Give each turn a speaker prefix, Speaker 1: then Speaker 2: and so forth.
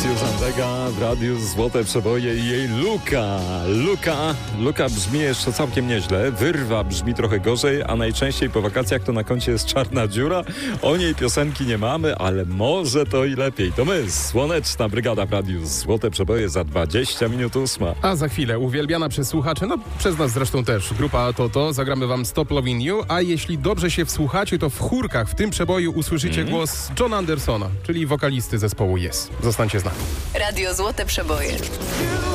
Speaker 1: Zandega w radiu Złote Przeboje i jej Luka brzmi jeszcze całkiem nieźle, Wyrwa brzmi trochę gorzej, a najczęściej po wakacjach to na koncie jest Czarna Dziura. O niej piosenki nie mamy, ale może to i lepiej. To my, Słoneczna Brygada w radiu Złote Przeboje za 20 minut 8.
Speaker 2: A za chwilę uwielbiana przez słuchaczy, no przez nas zresztą też, grupa Toto. Zagramy wam Stop Loving You, a jeśli dobrze się wsłuchacie, to w chórkach w tym przeboju usłyszycie głos Johna Andersona, czyli wokalisty zespołu Yes. Zostańcie z nami.
Speaker 3: Radio Złote Przeboje.